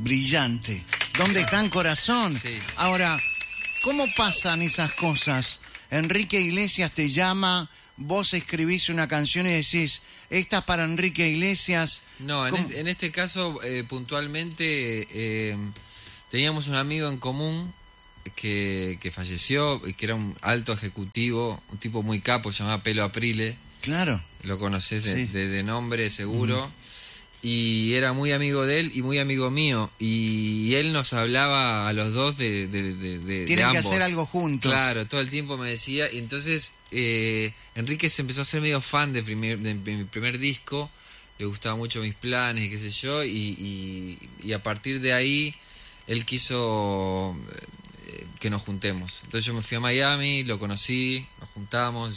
brillante. ¿Dónde está, corazón? Sí. Ahora, ¿cómo pasan esas cosas? Enrique Iglesias te llama, vos escribís una canción y decís, esta es para Enrique Iglesias. No, en este caso, puntualmente, teníamos un amigo en común que falleció, que era un alto ejecutivo, un tipo muy capo, se llamaba Pelo Aprile. Claro. Lo conoces Sí. de nombre seguro. Y era muy amigo de él y muy amigo mío. Y él nos hablaba a los dos de Tienen que ambos. hacer algo juntos. Claro, todo el tiempo me decía. Y entonces Enrique se empezó a ser medio fan de mi primer disco. Le gustaban mucho mis planes y qué sé yo. Y a partir de ahí él quiso que nos juntemos. Entonces yo me fui a Miami, lo conocí, nos juntamos,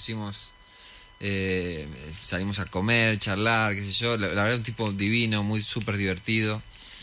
salimos a comer, charlar, qué sé yo. La verdad, un tipo divino, muy súper divertido.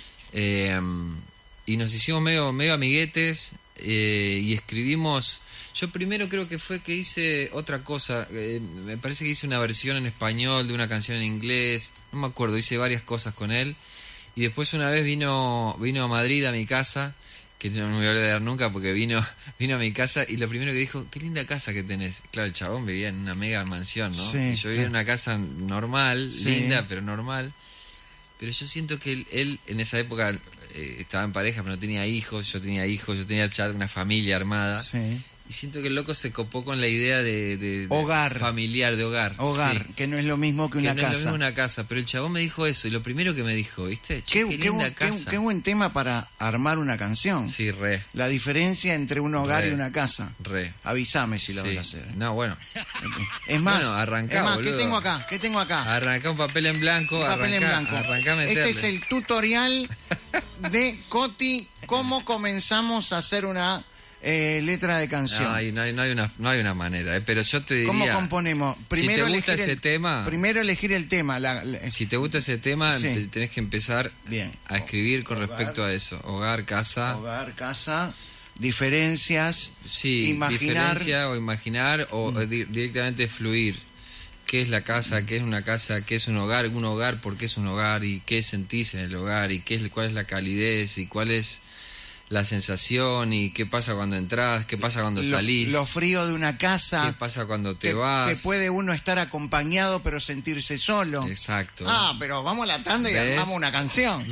Y nos hicimos medio amiguetes y escribimos. Yo primero creo que fue que hice otra cosa. Me parece que hice una versión en español de una canción en inglés. No me acuerdo, hice varias cosas con él. Y después una vez vino a Madrid, a mi casa, que no me voy a olvidar nunca porque vino a mi casa y lo primero que dijo, qué linda casa que tenés. Claro, el chabón vivía en una mega mansión, ¿no? Sí, y yo vivía en una casa normal, sí. linda, pero normal. Pero yo siento que él en esa época estaba en pareja, pero no tenía hijos, yo tenía ya una familia armada. Sí. Y siento que el loco se copó con la idea de Hogar. familiar, de hogar. Hogar, Sí. que no es lo mismo que una no es lo casa. mismo una casa, pero el chabón me dijo eso, y lo primero que me dijo, ¿viste? Che, qué linda casa. Qué buen tema para armar una canción. Sí, re. La diferencia entre un hogar y una casa. Re. Avísame si la Sí. vas a hacer. No, bueno. Es más, Bueno, arrancá, ¿qué boludo. tengo acá? Arrancá un papel en blanco, Un papel en blanco. arrancá a meterle. Este es el tutorial de Coti, cómo comenzamos a hacer una letra de canción. No hay una manera, pero yo te diría... ¿Cómo componemos? Primero si te gusta elegir ese tema... Primero elegir el tema. Si te gusta ese tema, Sí. tenés que empezar Bien. a escribir con Hogar. respecto a eso. Hogar, casa... Hogar, casa, diferencias, Sí, imaginar. diferencia o imaginar o directamente fluir. ¿Qué es la casa? ¿Qué es una casa? ¿Qué es un hogar? Un hogar, ¿por qué es un hogar? ¿Y qué sentís en el hogar? ¿Y cuál es la calidez? ¿Y cuál es la sensación? ¿Y qué pasa cuando entras? ¿Qué pasa cuando salís? Lo frío de una casa. ¿Qué pasa cuando te que, vas? que puede uno estar acompañado pero sentirse solo. Exacto. Pero vamos a la tanda y ¿Ves? armamos una canción.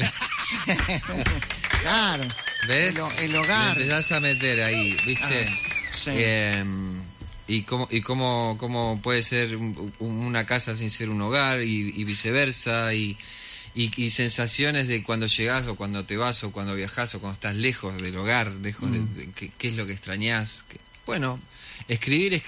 Claro. ¿Ves? El hogar. Le empezás a meter ahí, ¿viste? Sí. Y cómo puede ser una casa sin ser un hogar y viceversa y sensaciones de cuando llegás o cuando te vas o cuando viajás o cuando estás lejos del hogar, lejos de qué es lo que extrañás. Bueno, escribir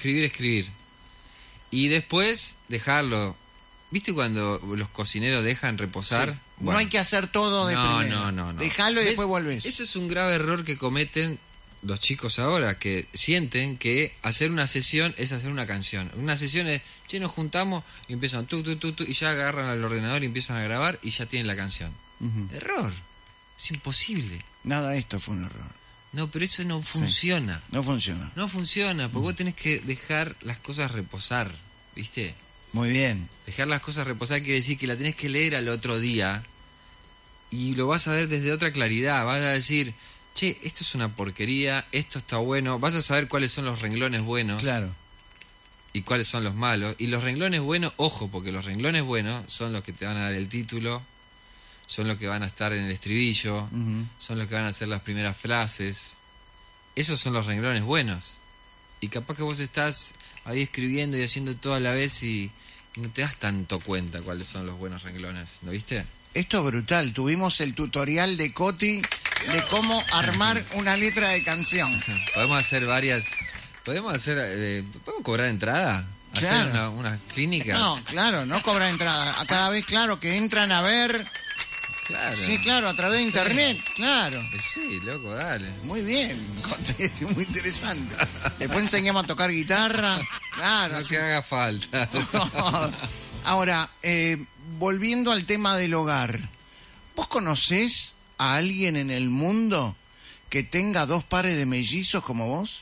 y después dejarlo. ¿Viste cuando los cocineros dejan reposar? Sí. Bueno, no hay que hacer todo de primero. No. Dejalo y ¿Ves? después volvés. Eso es un grave error que cometen los chicos ahora, que sienten que hacer una sesión es hacer una canción. Una sesión es, che, nos juntamos y empiezan tú, y ya agarran al ordenador y empiezan a grabar y ya tienen la canción. Error. Es imposible. Nada de esto fue un error. No, pero eso no funciona. No funciona. No funciona, porque vos tenés que dejar las cosas reposar, ¿viste? Muy bien. Dejar las cosas reposar quiere decir que la tenés que leer al otro día y lo vas a ver desde otra claridad. Vas a decir, che, esto es una porquería, esto está bueno. Vas a saber cuáles son los renglones buenos Claro. y cuáles son los malos. Y los renglones buenos, ojo, porque los renglones buenos son los que te van a dar el título, son los que van a estar en el estribillo, son los que van a hacer las primeras frases. Esos son los renglones buenos. Y capaz que vos estás ahí escribiendo y haciendo todo a la vez y no te das tanto cuenta cuáles son los buenos renglones, ¿no viste? Esto es brutal. Tuvimos el tutorial de Coti de cómo armar una letra de canción. Podemos hacer podemos cobrar entrada, Claro. hacer unas clínicas. No, claro, no cobrar entrada. A cada vez, claro, que entran a ver. Claro. Sí, claro, a través de internet, claro. Sí, loco, dale. Muy bien, Coti, es muy interesante. Después enseñamos a tocar guitarra. Claro, No así. que haga falta. Ahora, volviendo al tema del hogar, ¿vos conocés a alguien en el mundo que tenga 2 pares de mellizos como vos?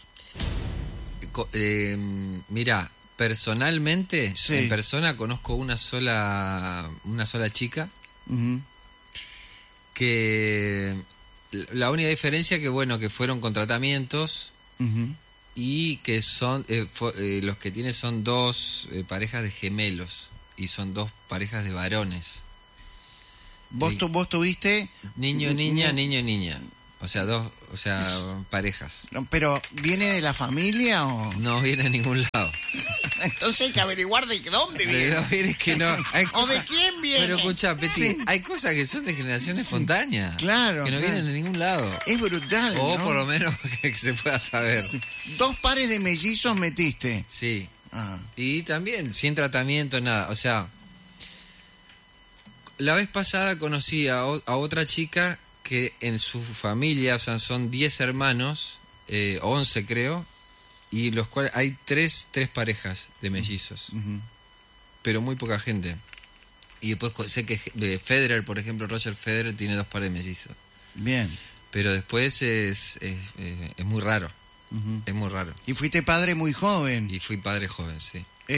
Mira, personalmente, Sí. en persona conozco una sola chica Ujú. que la única diferencia que bueno, que fueron con tratamientos Ujú. y que son los que tiene son dos parejas de gemelos y son dos parejas de varones. Vos tuviste... Niño, niña, niño, niña. O sea, parejas. No, pero ¿viene de la familia o...? No viene a ningún lado. Entonces hay que averiguar de dónde viene. No, viene que no. Hay ¿O de quién viene? Pero escucha, Peti, Sí. hay cosas que son de generación espontánea. Claro, Que no claro. vienen de ningún lado. Es brutal, O ¿no? por lo menos que se pueda saber. Sí. 2 pares de mellizos metiste. Sí. Ah. Y también sin tratamiento, nada. O sea, la vez pasada conocí a otra chica que en su familia, o sea, son 10 hermanos, 11 creo, y los cuales hay tres parejas de mellizos, Ujú. pero muy poca gente. Y después sé que Federer, por ejemplo, Roger Federer tiene 2 pares de mellizos. Bien. Pero después es muy raro, Ujú. es muy raro. Y fuiste padre muy joven. Y fui padre joven, sí, con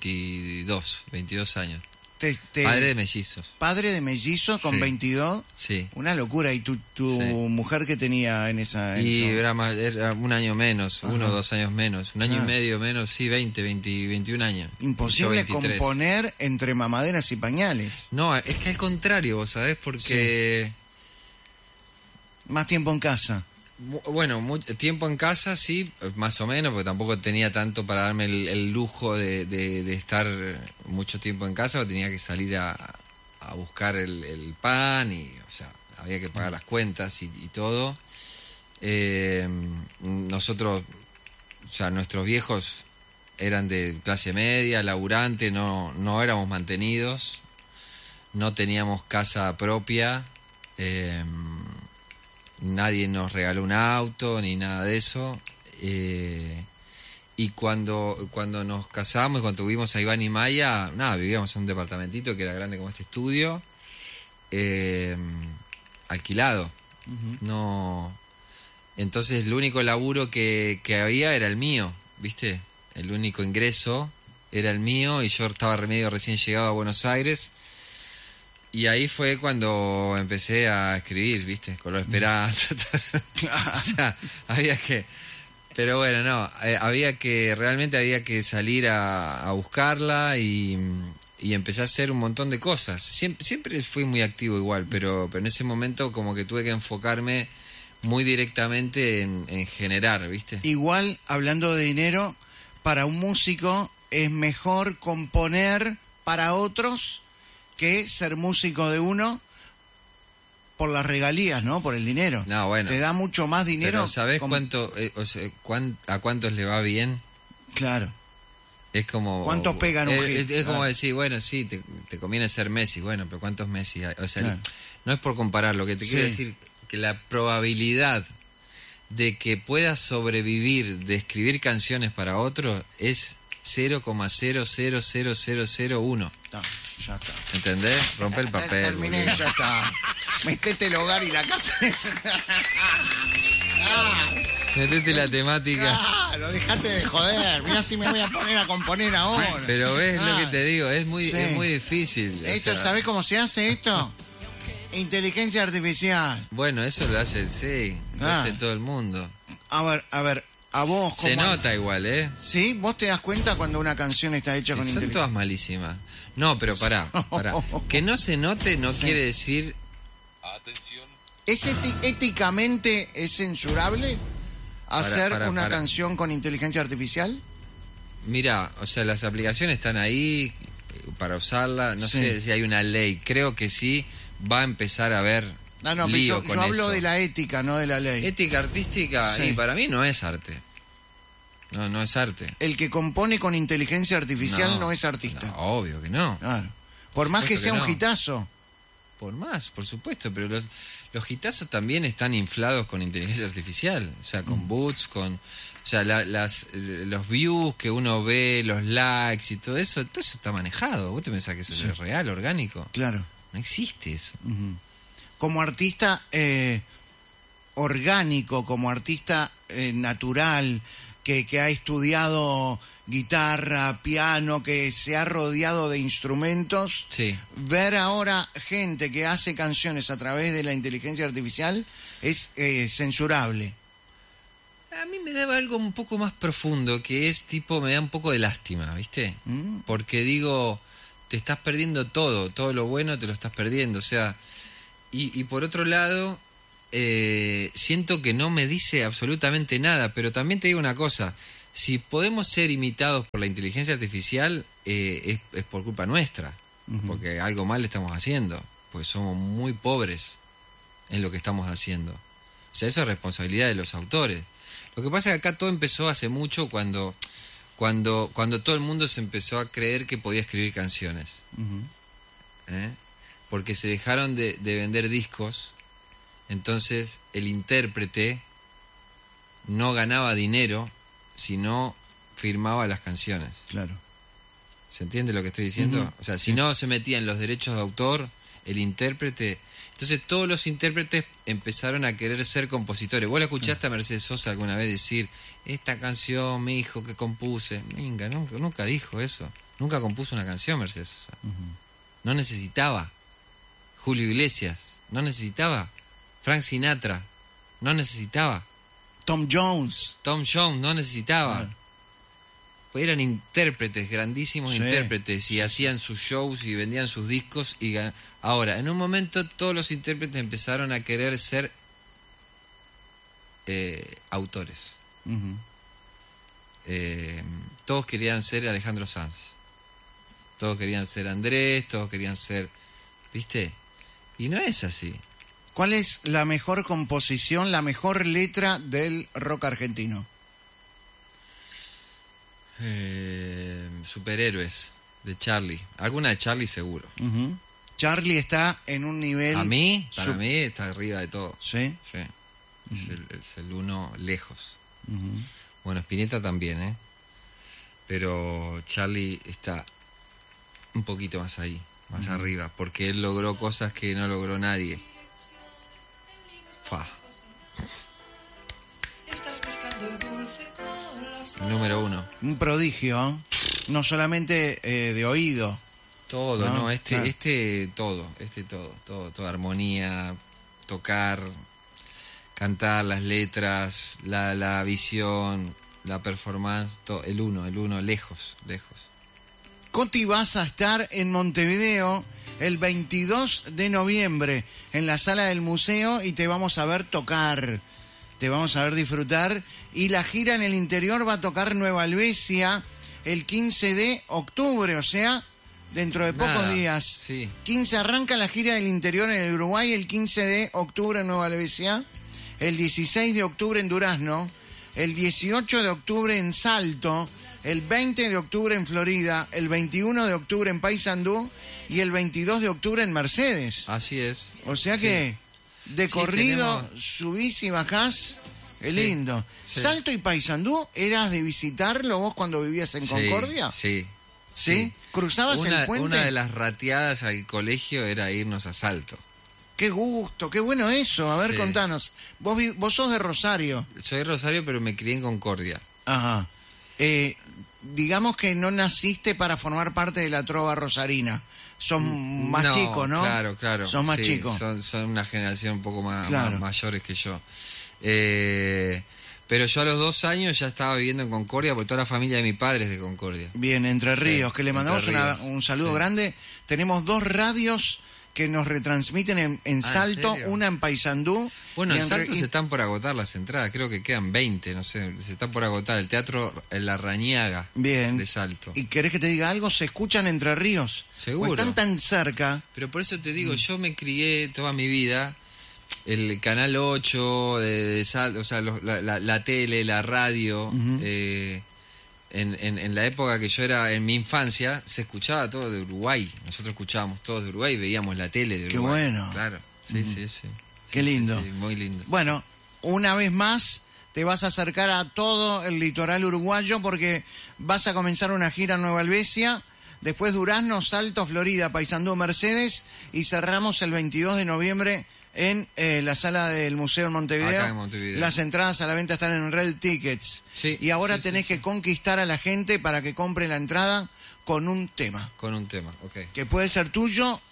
22 años. Padre de mellizos. Padre de mellizos con Sí. 22. Sí. Una locura. ¿Y tu Sí. mujer que tenía en esa...? en Y esa- era un año menos, Ajá. 1 o 2 años menos, un año Claro. y medio menos, sí, 21 años. Yo Imposible 23. componer entre mamaderas y pañales. No, es que al contrario, vos sabés, porque, Más tiempo en casa. bueno, tiempo en casa, sí, más o menos, porque tampoco tenía tanto para darme el lujo de estar mucho tiempo en casa, porque tenía que salir a buscar el pan y, o sea, había que pagar las cuentas y todo. Nosotros, o sea, nuestros viejos eran de clase media, laburante, no éramos mantenidos, no teníamos casa propia, nadie nos regaló un auto ni nada de eso, y cuando nos casamos y cuando tuvimos a Iván y Maya, nada, vivíamos en un departamentito que era grande como este estudio, alquilado. No, entonces el único laburo que había era el mío, ¿viste? El único ingreso era el mío y yo estaba medio recién llegado a Buenos Aires y ahí fue cuando empecé a escribir, ¿viste? Color Esperanza. O sea, había que... Pero bueno, no, realmente había que salir a buscarla y empecé a hacer un montón de cosas. Siempre fui muy activo igual, pero en ese momento como que tuve que enfocarme muy directamente en generar, ¿viste? Igual, hablando de dinero, para un músico es mejor componer para otros que ser músico de uno por las regalías, ¿no? Por el dinero. No, bueno. Te da mucho más dinero. Pero ¿sabés como- cuánto, a cuántos le va bien? Claro. Es como... ¿Cuánto pegan un hit? Es como Claro. decir, bueno, sí, te conviene ser Messi. Bueno, pero ¿cuántos Messi hay? O sea, Claro. no es por comparar, lo que te quiero Sí. decir que la probabilidad de que puedas sobrevivir de escribir canciones para otro es 0,000001. Está, ya está. ¿Entendés? Rompe el papel. Terminé, boludo. ya está. Metete el hogar y la casa. Metete la temática. Claro, dejate de joder. Mirá si me voy a poner a componer ahora. Pero ves lo que Ah, te digo, es muy sí. difícil. o Esto, sea, ¿sabés cómo se hace esto? Inteligencia artificial. bueno, eso lo hace, sí, lo Ah. hace todo el mundo. A ver, a vos, Se ¿cómo? nota igual, ¿eh? ¿Sí? ¿Vos te das cuenta cuando una canción está hecha con Son inteligencia? todas malísimas. No, pero pará. Que no se note no Sí. quiere decir... ¿Es éticamente es censurable hacer Para. una canción con inteligencia artificial? Mira, o sea, las aplicaciones están ahí para usarla. No Sí. sé si hay una ley. Creo que sí va a empezar a haber No, pero lío yo con hablo eso. de la ética, no de la ley. Ética artística, Sí. y para mí no es arte. No es arte. El que compone con inteligencia artificial no es artista. No, obvio que no. Claro. Por más que supuesto sea que un no. hitazo. Por más, por supuesto, pero los hitazos también están inflados con inteligencia artificial, o sea, con bots, con, o sea, los views que uno ve, los likes y todo eso está manejado. ¿Vos te pensás que eso es real, orgánico? Claro. No existe eso. Ujú. Como artista orgánico, como artista natural, que ha estudiado guitarra, piano, que se ha rodeado de instrumentos, Sí. ver ahora gente que hace canciones a través de la inteligencia artificial es censurable. A mí me daba algo un poco más profundo, que es tipo, me da un poco de lástima, ¿viste? Porque digo, te estás perdiendo todo lo bueno te lo estás perdiendo, o sea, y por otro lado, siento que no me dice absolutamente nada, pero también te digo una cosa, si podemos ser imitados por la inteligencia artificial, es por culpa nuestra, porque algo mal estamos haciendo, porque somos muy pobres en lo que estamos haciendo. O sea, eso es responsabilidad de los autores. Lo que pasa es que acá todo empezó hace mucho cuando todo el mundo se empezó a creer que podía escribir canciones. Porque se dejaron de vender discos, entonces el intérprete no ganaba dinero si no firmaba las canciones. Claro. ¿Se entiende lo que estoy diciendo? O sea, si no se metían los derechos de autor, el intérprete... Entonces todos los intérpretes empezaron a querer ser compositores. ¿Vos la escuchaste a Mercedes Sosa alguna vez decir, esta canción, mi hijo, que compuse? Venga, nunca dijo eso. Nunca compuso una canción Mercedes Sosa. No necesitaba. Julio Iglesias, no necesitaba. Frank Sinatra, no necesitaba. Tom Jones, no necesitaba. Pues eran intérpretes, grandísimos intérpretes, y hacían sus shows y vendían sus discos. Ahora, en un momento todos los intérpretes empezaron a querer ser autores. Todos querían ser Alejandro Sanz, todos querían ser Andrés, todos querían ser... ¿Viste? Y no es así. ¿Cuál es la mejor composición, la mejor letra del rock argentino? Superhéroes, de Charlie. Alguna de Charlie seguro. Charlie está en un nivel... Para mí está arriba de todo. ¿Sí? Sí. Es el uno lejos. Bueno, Spinetta también, pero Charlie está un poquito más ahí, más arriba, porque él logró cosas que no logró nadie. Número 1. Un prodigio, no solamente de oído. Todo, ¿no? Todo, armonía, tocar, cantar, las letras, la visión, la performance, todo, el uno, lejos. Coti, vas a estar en Montevideo el 22 de noviembre en la sala del museo y te vamos a ver tocar, te vamos a ver disfrutar, y la gira en el interior va a tocar Nueva Helvecia el 15 de octubre, o sea, dentro de pocos días. Sí. 15 arranca la gira del interior en el Uruguay, el 15 de octubre en Nueva Helvecia, el 16 de octubre en Durazno, el 18 de octubre en Salto, el 20 de octubre en Florida, el 21 de octubre en Paysandú y el 22 de octubre en Mercedes. Así es. O sea que de corrido subís y bajás, es lindo. Sí. ¿Salto y Paysandú eras de visitarlo vos cuando vivías en Concordia? Sí. ¿Sí? ¿Cruzabas el puente? Una de las rateadas al colegio era irnos a Salto. Qué gusto, qué bueno eso. A ver, contanos. Vos sos de Rosario. Soy de Rosario, pero me crié en Concordia. Ajá. Digamos que no naciste para formar parte de la trova rosarina. Sos más chico, ¿no? Claro. Sos más chico. Son una generación un poco más mayores que yo. Pero yo a los 2 años ya estaba viviendo en Concordia, porque toda la familia de mi padre es de Concordia. Bien, Entre Ríos, que le mandamos un saludo grande. Tenemos 2 radios que nos retransmiten en Salto, una en Paysandú. Bueno, en Salto se están por agotar las entradas, creo que quedan 20, no sé, se están por agotar. El Teatro La Rañaga de Salto. ¿Y querés que te diga algo? ¿Se escuchan Entre Ríos? Seguro. O están tan cerca. Pero por eso te digo, yo me crié toda mi vida, el Canal 8, de Salto, o sea, la tele, la radio, en la época que yo era, en mi infancia, se escuchaba todo de Uruguay. Nosotros escuchábamos todos de Uruguay y veíamos la tele de Uruguay. Qué bueno. Claro, sí. Qué lindo. Sí, muy lindo. Bueno, una vez más te vas a acercar a todo el litoral uruguayo porque vas a comenzar una gira en Nueva Helvecia, después Durazno, Salto, Florida, Paysandú, Mercedes, y cerramos el 22 de noviembre en la sala del Museo en Montevideo. Acá en Montevideo. Las entradas a la venta están en Red Tickets. Sí, y ahora sí, tenés sí, que conquistar a la gente para que compre la entrada con un tema. Con un tema, ok. Que puede ser tuyo